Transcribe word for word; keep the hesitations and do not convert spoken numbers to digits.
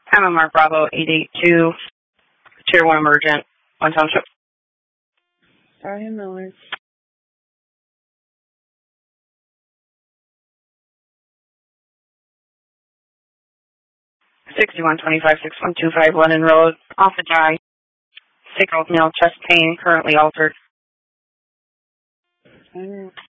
M M R Bravo eight eight two, Tier one Emergent, One Township. Sorry, Miller. sixty-one twenty-five, six one two five Lennon Road, off the die. Sick old male, chest pain, currently altered. I don't know.